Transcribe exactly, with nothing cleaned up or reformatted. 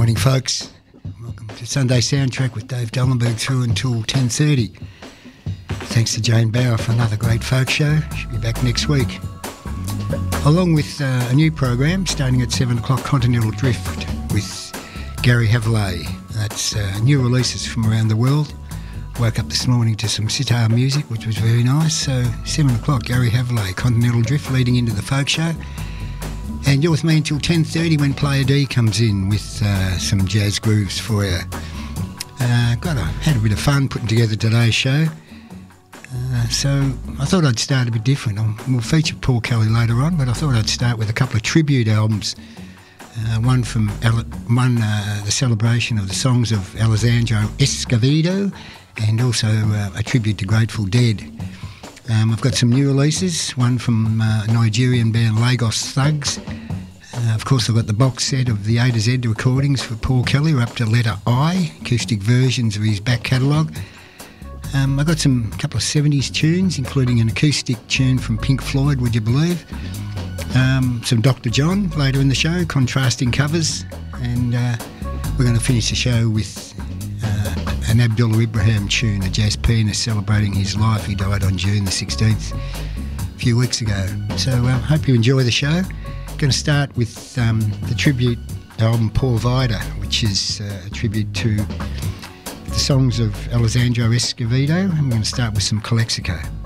Morning, folks. Welcome to Sunday Soundtrack with Dave Dellenberg through until ten thirty. Thanks to Jane Bauer for another great folk show. She'll be back next week. Along with uh, a new program starting at seven o'clock, Continental Drift with Gary Haviland. That's uh, new releases from around the world. Woke up this morning to some sitar music, which was very nice. So seven o'clock, Gary Haviland, Continental Drift, leading into the folk show. And you're with me until ten thirty when Player D comes in with uh, some jazz grooves for you. Uh, got a, had a bit of fun putting together today's show. Uh, so I thought I'd start a bit different. I'll, we'll feature Paul Kelly later on, but I thought I'd start with a couple of tribute albums. Uh, one from El- one uh, the celebration of the songs of Alessandro Escovedo, and also uh, a tribute to Grateful Dead. Um, I've got some new releases, one from uh, Nigerian band Lagos Thugs. Uh, of course, I've got the box set of the A to Z recordings for Paul Kelly. We're up to letter I, acoustic versions of his back catalogue. Um, I've got some couple of seventies tunes, including an acoustic tune from Pink Floyd, would you believe? Um, some Doctor John later in the show, contrasting covers. And uh, we're going to finish the show with uh, an Abdullah Ibrahim tune, a jazz pianist celebrating his life. He died on June the sixteenth, a few weeks ago. So I uh, hope you enjoy the show. Going to start with um, the tribute album Por Vida, which is uh, a tribute to the songs of Alessandro Escovedo. I'm going to start with some Calexico.